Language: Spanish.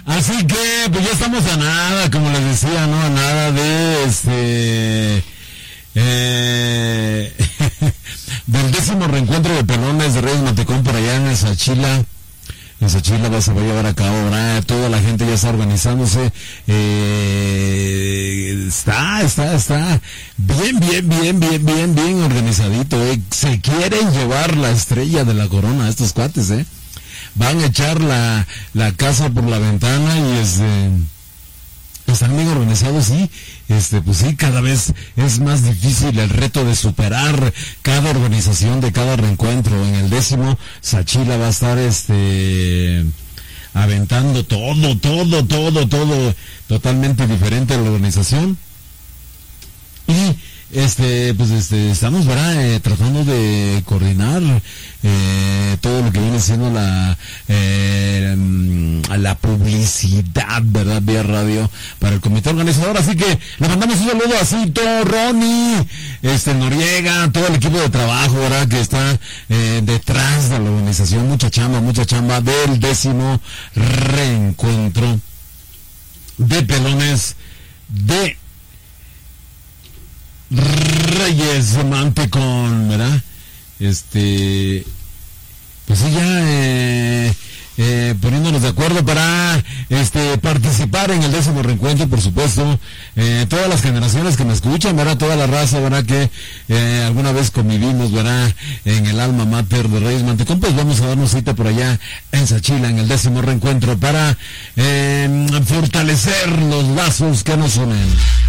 Así que, pues ya estamos a nada, como les decía, ¿no? A nada de del 10º reencuentro de pelones de Reyes Mantecón por allá en Sachila. En Sachila se va a llevar a cabo, ¿verdad? Toda la gente ya está organizándose. Está bien organizadito, Se quieren llevar la estrella de la corona a estos cuates, Van a echar la casa por la ventana y están bien organizados y pues sí, cada vez es más difícil el reto de superar cada organización de cada reencuentro. En el 10º, Sachila va a estar aventando todo, totalmente diferente a la organización. Y estamos, ¿verdad? Tratando de coordinar todo lo que viene siendo la publicidad, ¿verdad? Vía radio para el comité organizador. Así que le mandamos un saludo así, todo Ronnie, Noriega, todo el equipo de trabajo, ¿verdad? Que está detrás de la organización. Mucha chamba del 10º reencuentro de pelones de Reyes Mantecón, ¿verdad? Pues sí, ya poniéndonos de acuerdo para participar en el 10º reencuentro, por supuesto, todas las generaciones que me escuchan, ¿verdad? Toda la raza, ¿verdad? Que alguna vez convivimos, ¿verdad? En el alma mater de Reyes Mantecón, pues vamos a darnos cita por allá en Sachila, en el 10º reencuentro, para fortalecer los lazos que nos unen.